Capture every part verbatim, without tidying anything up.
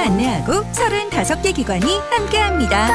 안내하고 서른다섯 개 기관이 함께합니다.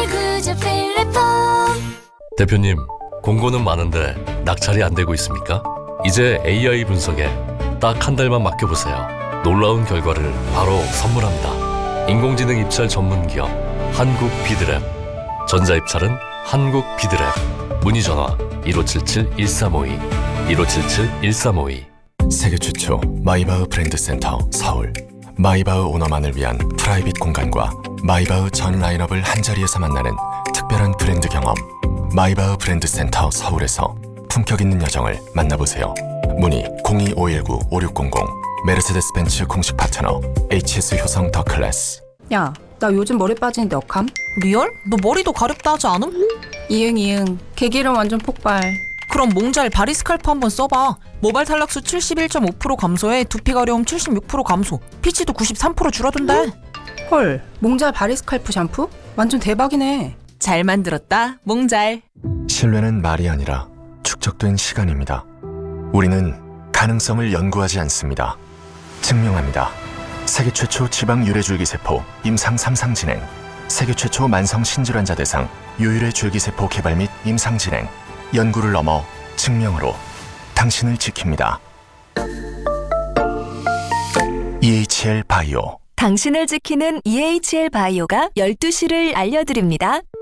대표님, 공고는 많은데 낙찰이 안 되고 있습니까? 이제 에이아이 분석에 딱 한 달만 맡겨보세요. 놀라운 결과를 바로 선물합니다. 인공지능 입찰 전문 기업 한국 비드랩. 전자입찰은 한국 비드랩. 문의 전화 일오칠칠 일삼오이 일오칠칠 일삼오이. 세계 최초 마이바흐 브랜드 센터 서울. 마이바흐 오너만을 위한 프라이빗 공간과 마이바흐 전 라인업을 한자리에서 만나는 특별한 브랜드 경험. 마이바흐 브랜드 센터 서울에서 품격 있는 여정을 만나보세요. 문의 공이오일구 오육공공. 메르세데스 벤츠 공식 파트너 에이치에스 효성 더 클래스. 야, 나 요즘 머리 빠지는데 억함? 리얼? 너 머리도 가렵다 하지 않음? 이응 이응 개기름 완전 폭발. 그럼 몽잘 바리스칼프 한번 써봐. 모발 탈락수 칠십일 점 오 퍼센트 감소에 두피 가려움 칠십육 퍼센트 감소, 피치도 구십삼 퍼센트 줄어든대. 헐, 몽잘 바리스칼프 샴푸? 완전 대박이네. 잘 만들었다, 몽잘. 신뢰는 말이 아니라 축적된 시간입니다. 우리는 가능성을 연구하지 않습니다. 증명합니다. 세계 최초 지방 유래 줄기세포 임상 삼 상 진행. 세계 최초 만성 신질환자 대상 유유래 줄기세포 개발 및 임상 진행. 연구를 넘어 증명으로 당신을 지킵니다. 이에이치엘 바이오. 당신을 지키는 이에이치엘 바이오가 열두 시를 알려드립니다.